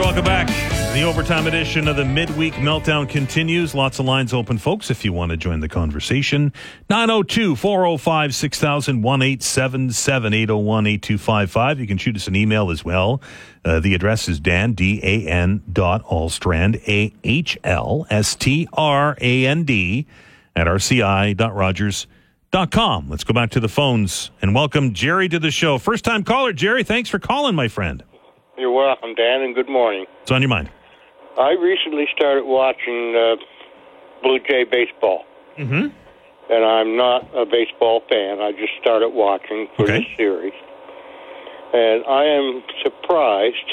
welcome back. The overtime edition of the Midweek Meltdown continues. Lots of lines open, folks, if you want to join the conversation. 902-405-6000, 1-877-801-8255. You can shoot us an email as well. The address is Dan, D-A-N .Alstrand, A-H-L-S-T-R-A-N-D at rci.rogers.com. Let's go back to the phones and welcome Jerry to the show. First-time caller, Jerry. Thanks for calling, my friend. You're welcome, Dan, and good morning. What's on your mind? I recently started watching Blue Jay baseball. Mm-hmm. And I'm not a baseball fan. I just started watching for this series. And I am surprised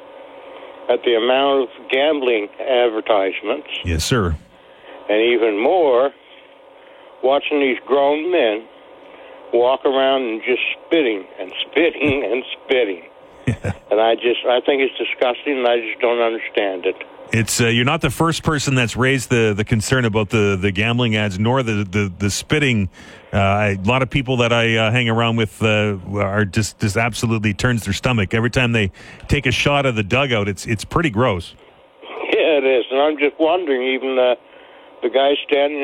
at the amount of gambling advertisements. Yes, sir. And even more, watching these grown men walk around and just spitting and spitting and spitting. And I think it's disgusting, and I just don't understand it. It's you're not the first person that's raised the concern about the gambling ads, nor the spitting. A lot of people that I hang around with are just absolutely turns their stomach every time they take a shot of the dugout. It's pretty gross. Yeah, it is, and I'm just wondering. Even the guy standing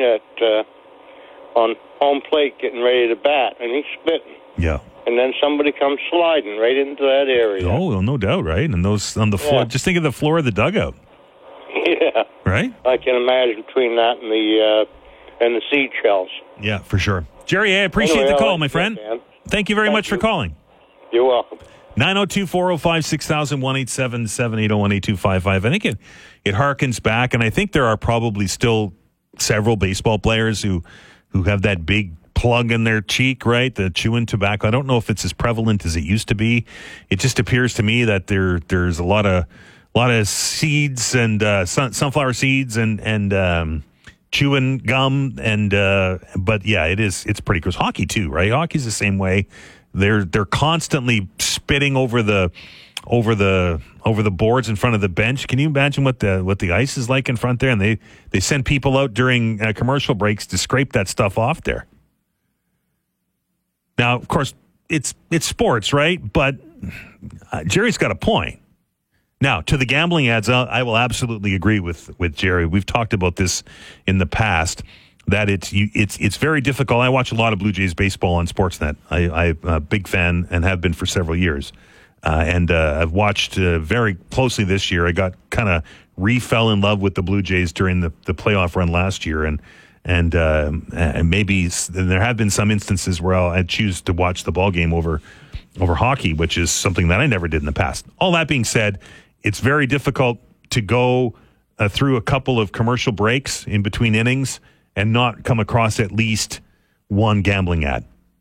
on home plate getting ready to bat, and he's spitting. Yeah. And then somebody comes sliding right into that area. Oh, well, no doubt, right? And those on the floor. Just think of the floor of the dugout. Yeah. Right? I can imagine between that and the seed shells. Yeah, for sure. Jerry, I appreciate the call, my friend. Thank you very much for calling. You're welcome. 902-405-6000, 1-877-780-1825. I think it harkens back, and I think there are probably still several baseball players who have that big plug in their cheek, right? The chewing tobacco. I don't know if it's as prevalent as it used to be. It just appears to me that there's a lot of seeds and sunflower seeds and chewing gum but yeah, it's pretty gross. Hockey too, right? Hockey's the same way. They're constantly spitting over the boards in front of the bench. Can you imagine what the ice is like in front there? And they send people out during commercial breaks to scrape that stuff off there. Now, of course, it's sports, right? But Jerry's got a point. Now, to the gambling ads, I will absolutely agree with Jerry. We've talked about this in the past, that it's very difficult. I watch a lot of Blue Jays baseball on Sportsnet. I'm a big fan and have been for several years. And I've watched very closely this year. I got kind of fell in love with the Blue Jays during the playoff run last year, and maybe there have been some instances where I'd choose to watch the ball game over hockey, which is something that I never did in the past. All that being said, it's very difficult to go through a couple of commercial breaks in between innings and not come across at least one gambling ad.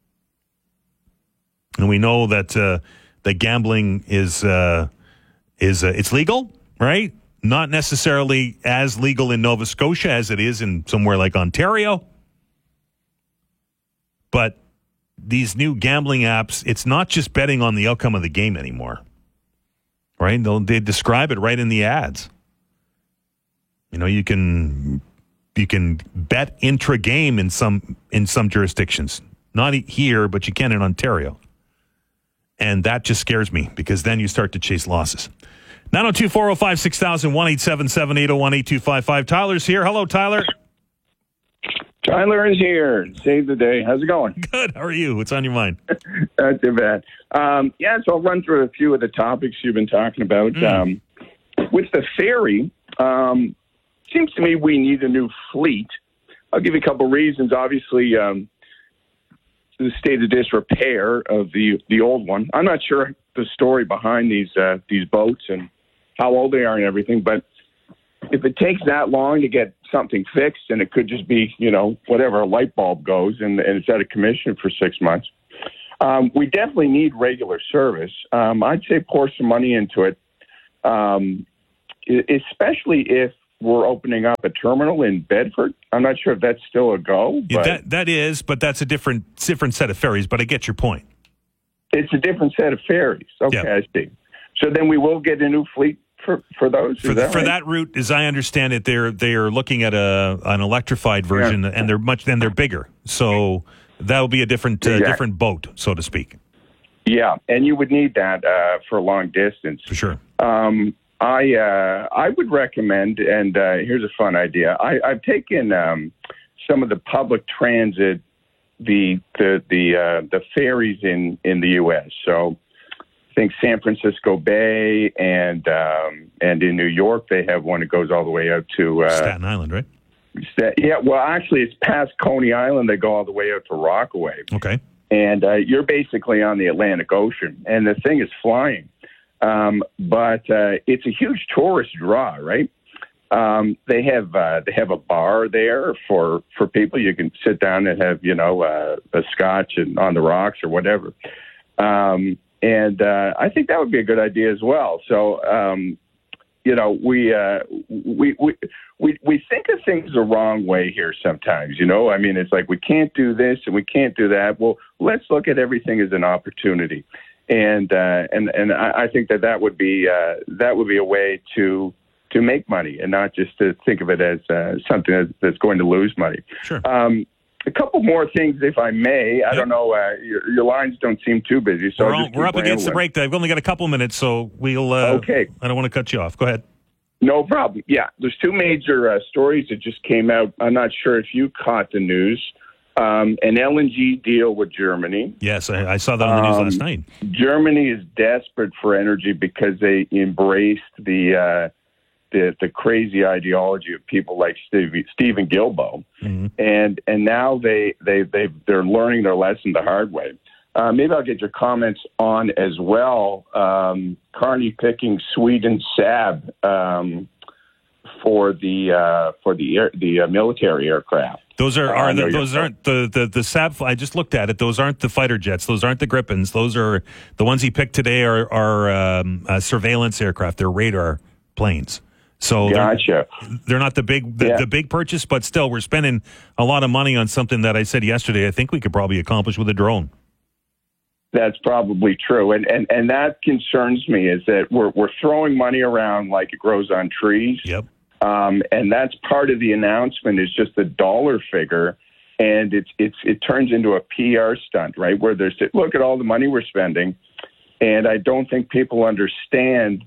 And we know that gambling is it's legal, right? Not necessarily as legal in Nova Scotia as it is in somewhere like Ontario. But these new gambling apps, it's not just betting on the outcome of the game anymore. Right? They describe it right in the ads. You know, you can bet intra-game in some jurisdictions. Not here, but you can in Ontario. And that just scares me, because then you start to chase losses. 902-405-6000, 1-877-801-8255. Tyler's here. Hello, Tyler. Tyler is here. Save the day. How's it going? Good. How are you? What's on your mind? Not too bad. So I'll run through a few of the topics you've been talking about. With the ferry, seems to me we need a new fleet. I'll give you a couple reasons. Obviously, the state of disrepair of the old one. I'm not sure the story behind these boats and how old they are and everything, but if it takes that long to get something fixed, and it could just be, whatever, a light bulb goes and it's out of commission for 6 months, we definitely need regular service. I'd say pour some money into it, especially if we're opening up a terminal in Bedford. I'm not sure if that's still a go. But that is, but that's a different set of ferries, but I get your point. It's a different set of ferries. Okay, yeah. I see. So then we will get a new fleet for those? For that route, as I understand it, they are looking at an electrified version, and they're bigger. So that'll be a different boat, so to speak. Yeah, and you would need that for long distance. For sure. I would recommend, and here's a fun idea. I've taken some of the public transit, the ferries in the U.S. So I think San Francisco Bay and in New York they have one that goes all the way out to Staten Island, right? Yeah, well, actually, it's past Coney Island. They go all the way out to Rockaway. Okay. And you're basically on the Atlantic Ocean, and the thing is flying. But it's a huge tourist draw, right? They have a bar there for people. You can sit down and have a scotch and on the rocks or whatever. And I think that would be a good idea as well. So we think of things the wrong way here sometimes. I mean, it's like we can't do this and we can't do that. Well, let's look at everything as an opportunity. And I think that would be a way to make money and not just to think of it as something that's going to lose money. Sure. A couple more things, if I may. I don't know. Your lines don't seem too busy, so we're up against the break. I've only got a couple minutes, so we'll. Okay. I don't want to cut you off. Go ahead. No problem. Yeah, there's two major stories that just came out. I'm not sure if you caught the news. An LNG deal with Germany. Yes, I saw that on the news last night. Germany is desperate for energy because they embraced the crazy ideology of people like Stephen Guilbeault, and now they're learning their lesson the hard way. Maybe I'll get your comments on as well. Carney picking Sweden Saab for the military aircraft. Those aren't the Saab. I just looked at it. Those aren't the fighter jets. Those aren't the Gripens. Those are the ones he picked today. Are surveillance aircraft. They're radar planes. So gotcha. They're not the big purchase, but still, we're spending a lot of money on something that I said yesterday I think we could probably accomplish with a drone. That's probably true, and that concerns me. Is that we're throwing money around like it grows on trees. Yep. And that's part of the announcement is just the dollar figure, and it turns into a PR stunt, right? Where there's look at all the money we're spending, and I don't think people understand.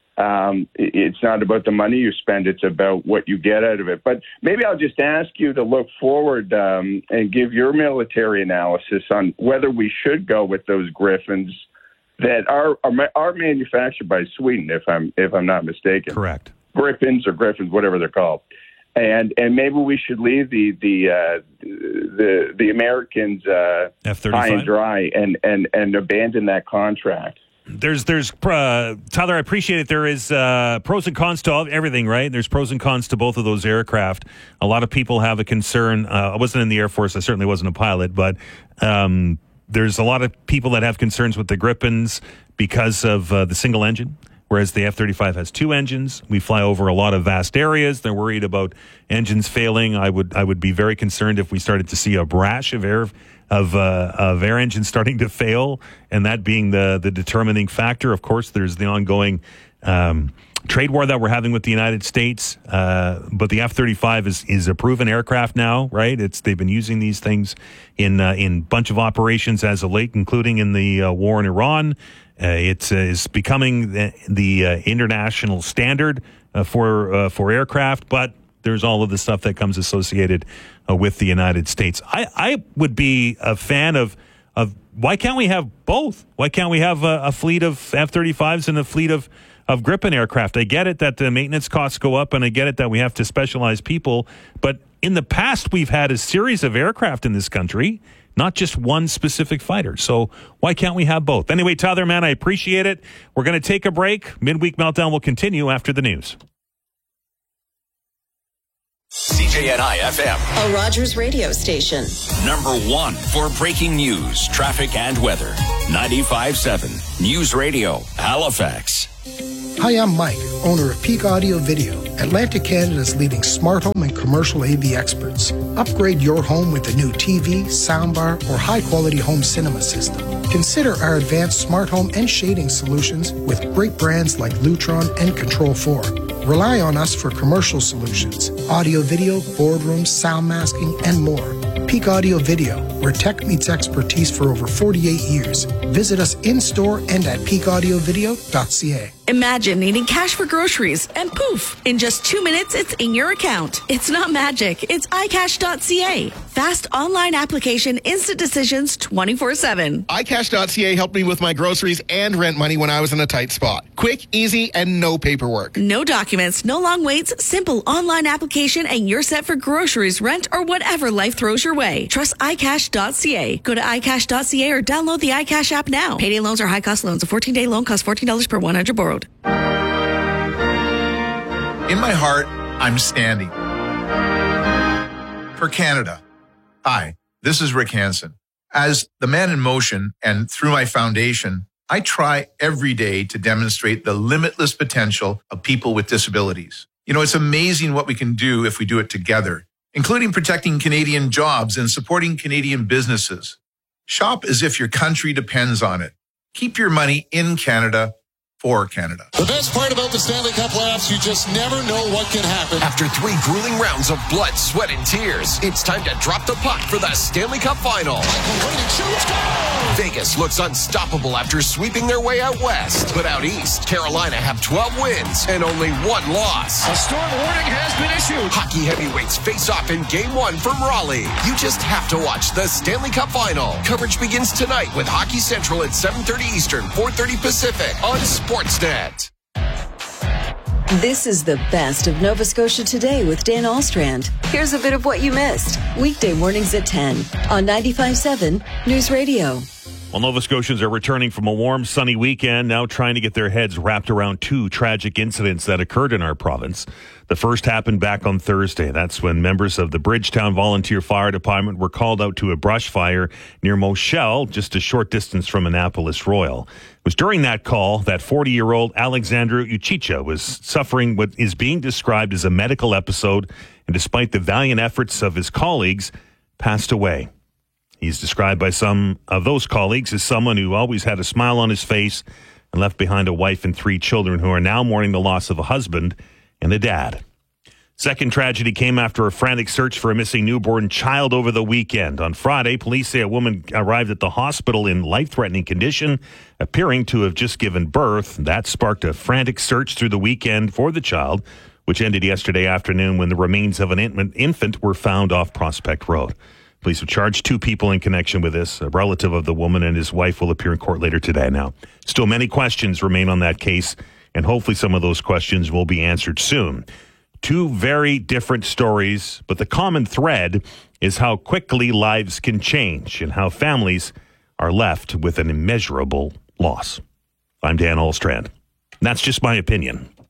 It's not about the money you spend; it's about what you get out of it. But maybe I'll just ask you to look forward and give your military analysis on whether we should go with those Griffins that are manufactured by Sweden, if I'm not mistaken. Correct. Griffins or Griffins, whatever they're called, and maybe we should leave the Americans F-35 high and dry and abandon that contract. There's Tyler, I appreciate it. There is pros and cons to everything, right? There's pros and cons to both of those aircraft. A lot of people have a concern. I wasn't in the Air Force. I certainly wasn't a pilot, but there's a lot of people that have concerns with the Gripens because of the single engine, whereas the F-35 has two engines. We fly over a lot of vast areas. They're worried about engines failing. I would be very concerned if we started to see a rash of air engines starting to fail, and that being the determining factor. Of course, there's the ongoing trade war that we're having with the United States, but the F-35 is a proven aircraft now, right? They've been using these things in a bunch of operations as of late, including in the war in Iran. It is becoming the international standard for aircraft, but there's all of the stuff that comes associated with the United States. I would be a fan of why can't we have both? Why can't we have a fleet of F-35s and a fleet of Gripen aircraft? I get it that the maintenance costs go up, and I get it that we have to specialize people. But in the past, we've had a series of aircraft in this country, not just one specific fighter. So why can't we have both? Anyway, Tyler, man, I appreciate it. We're going to take a break. Midweek Meltdown will continue after the news. CJNI FM, a Rogers radio station. Number one for breaking news, traffic, and weather. 95.7 News Radio, Halifax. Hi, I'm Mike, owner of Peak Audio Video, Atlantic Canada's leading smart home and commercial AV experts. Upgrade your home with a new TV, soundbar, or high-quality home cinema system. Consider our advanced smart home and shading solutions with great brands like Lutron and Control 4. Rely on us for commercial solutions, audio, video, boardrooms, sound masking, and more. Peak Audio Video, where tech meets expertise for over 48 years. Visit us in-store and at peakaudiovideo.ca. Imagine needing cash for groceries and poof, in just 2 minutes, it's in your account. It's not magic. It's iCash.ca. Fast online application, instant decisions 24/7. iCash.ca helped me with my groceries and rent money when I was in a tight spot. Quick, easy, and no paperwork. No documents, no long waits, simple online application, and you're set for groceries, rent, or whatever life throws your way. Trust iCash.ca. Go to iCash.ca or download the iCash app now. Payday loans are high-cost loans. A 14-day loan costs $14 per 100 borrowed. In my heart, I'm standing for Canada. Hi, this is Rick Hansen. As the Man in Motion and through my foundation, I try every day to demonstrate the limitless potential of people with disabilities. You know, it's amazing what we can do if we do it together, including protecting Canadian jobs and supporting Canadian businesses. Shop as if your country depends on it. Keep your money in Canada for Canada. The best part about the Stanley Cup playoffs, you just never know what can happen. After 3 grueling rounds of blood, sweat, and tears, it's time to drop the puck for the Stanley Cup Final. Vegas looks unstoppable after sweeping their way out west. But out east, Carolina have 12 wins and only 1 loss. A storm warning has been issued. Hockey heavyweights face off in Game 1 from Raleigh. You just have to watch the Stanley Cup Final. Coverage begins tonight with Hockey Central at 7:30 Eastern, 4:30 Pacific on Sportsnet. This is the best of Nova Scotia Today with Dan Alstrand. Here's a bit of what you missed. Weekday mornings at 10 on 95.7 News Radio. Well, Nova Scotians are returning from a warm, sunny weekend, now trying to get their heads wrapped around 2 tragic incidents that occurred in our province. The first happened back on Thursday. That's when members of the Bridgetown Volunteer Fire Department were called out to a brush fire near Moshel, just a short distance from Annapolis Royal. It was during that call that 40-year-old Alexandru Ucicha was suffering what is being described as a medical episode, and despite the valiant efforts of his colleagues, passed away. He's described by some of those colleagues as someone who always had a smile on his face and left behind a wife and 3 children who are now mourning the loss of a husband and a dad. Second tragedy came after a frantic search for a missing newborn child over the weekend. On Friday, police say a woman arrived at the hospital in life-threatening condition, appearing to have just given birth. That sparked a frantic search through the weekend for the child, which ended yesterday afternoon when the remains of an infant were found off Prospect Road. Police have charged 2 people in connection with this. A relative of the woman and his wife will appear in court later today. Now, still many questions remain on that case, and hopefully some of those questions will be answered soon. 2 very different stories, but the common thread is how quickly lives can change and how families are left with an immeasurable loss. I'm Dan Alstrand. That's just my opinion.